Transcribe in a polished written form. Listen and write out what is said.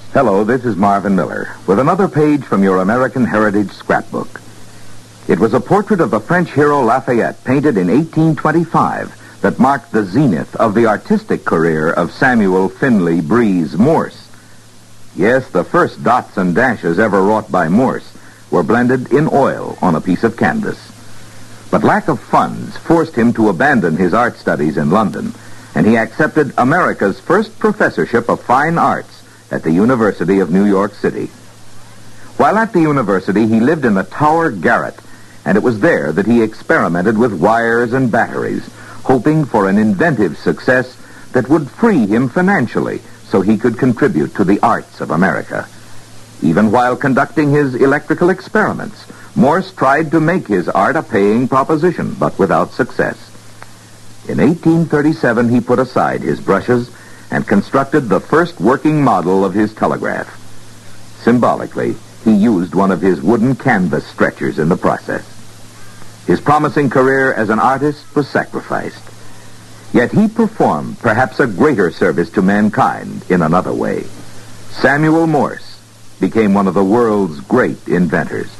Hello, this is Marvin Miller with another page from your American Heritage scrapbook. It was a portrait of the French hero Lafayette, painted in 1825, that marked the zenith of the artistic career of Samuel Finley Breeze Morse. Yes, the first dots and dashes ever wrought by Morse were blended in oil on a piece of canvas. But lack of funds forced him to abandon his art studies in London, and he accepted America's first professorship of fine arts at the University of New York City. While at the university, he lived in the Tower Garret, and it was there that he experimented with wires and batteries, hoping for an inventive success that would free him financially so he could contribute to the arts of America. Even while conducting his electrical experiments, Morse tried to make his art a paying proposition, but without success. In 1837, he put aside his brushes and constructed the first working model of his telegraph. Symbolically, he used one of his wooden canvas stretchers in the process. His promising career as an artist was sacrificed. Yet he performed perhaps a greater service to mankind in another way. Samuel Morse became one of the world's great inventors.